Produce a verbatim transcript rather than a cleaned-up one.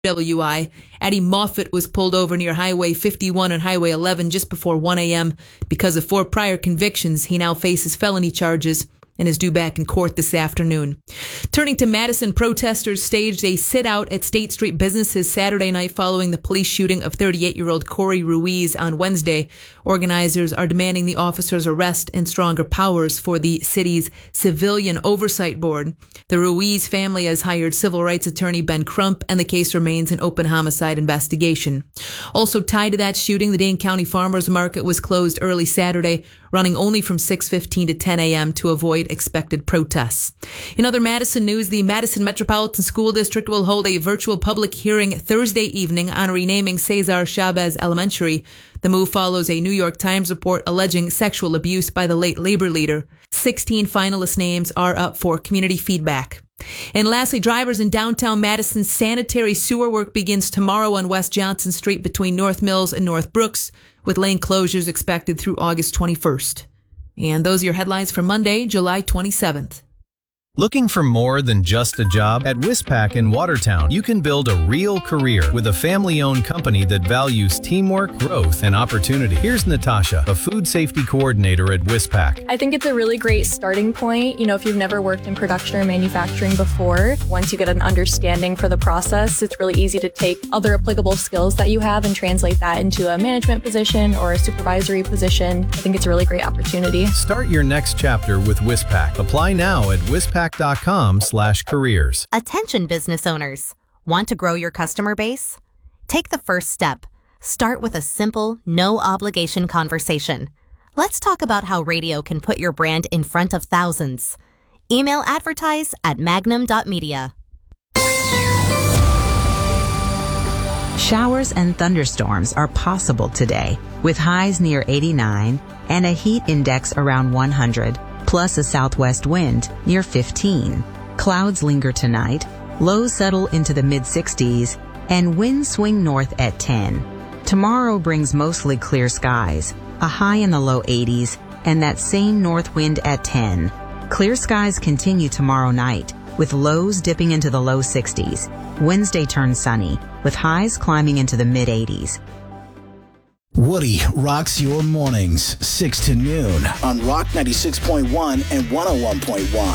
W I. Eddie Moffett was pulled over near Highway fifty-one and Highway eleven just before one a.m. Because of four prior convictions, he now faces felony charges and is due back in court this afternoon. Turning to Madison, protesters staged a sit-out at State Street businesses Saturday night following the police shooting of thirty-eight-year-old Corey Ruiz on Wednesday. Organizers are demanding the officer's arrest and stronger powers for the city's Civilian Oversight Board. The Ruiz family has hired civil rights attorney Ben Crump, and the case remains an open homicide investigation. Also tied to that shooting, the Dane County Farmers Market was closed early Saturday, running only from six fifteen to ten a.m. to avoid expected protests. In other Madison news, the Madison Metropolitan School District will hold a virtual public hearing Thursday evening on renaming Cesar Chavez Elementary. The move follows a New York Times report alleging sexual abuse by the late labor leader. sixteen finalist names are up for community feedback. And lastly, drivers in downtown Madison, sanitary sewer work begins tomorrow on West Johnson Street between North Mills and North Brooks, with lane closures expected through August twenty-first. And those are your headlines for Monday, July twenty-seventh. Looking for more than just a job? At Wispac in Watertown, you can build a real career with a family-owned company that values teamwork, growth, and opportunity. Here's Natasha, a food safety coordinator at Wispac. I think it's a really great starting point. You know, if you've never worked in production or manufacturing before, once you get an understanding for the process, it's really easy to take other applicable skills that you have and translate that into a management position or a supervisory position. I think it's a really great opportunity. Start your next chapter with Wispac. Apply now at wispac dot com slash careers. Attention business owners. Want to grow your customer base? Take the first step. Start with a simple, no-obligation conversation. Let's talk about how radio can put your brand in front of thousands. Email advertise at magnum dot media. Showers and thunderstorms are possible today, with highs near eighty-nine and a heat index around one hundred. Plus a southwest wind near fifteen. Clouds linger tonight, lows settle into the mid sixties, and winds swing north at ten. Tomorrow brings mostly clear skies, a high in the low eighties, and that same north wind at ten. Clear skies continue tomorrow night, with lows dipping into the low sixties. Wednesday turns sunny, with highs climbing into the mid eighties. Woody rocks your mornings, six to noon on Rock ninety-six point one and one oh one point one.